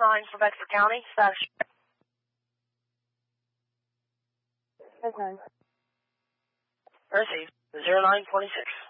9 for Bedford County. Status. Okay. Received. 0926.